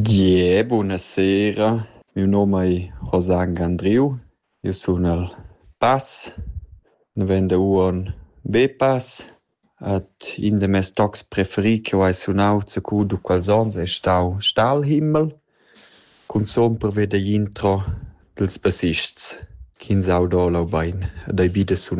Yeah, buonasera. Mio nome è Rosan Gandriu. Io sono al PAS, ne vende un B-Pass. Et in de mes tocs preferì che ho suonau secondo quals ons è stau Stahlhimmel, con son per vede intro dels bassists. Kins au dolau bain, dai bide